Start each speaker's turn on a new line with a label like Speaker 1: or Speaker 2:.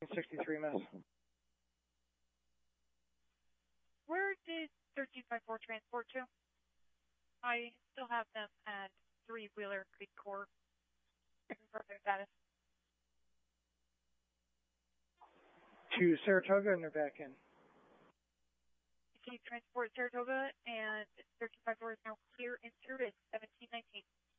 Speaker 1: 63 miss.
Speaker 2: Where did 1354 transport to? I still have them at 3 Wheeler Creek Court. Confirm their status.
Speaker 1: To Saratoga, and they're back in.
Speaker 2: Keep transport Saratoga, and 1354 is now clear in service, 1719.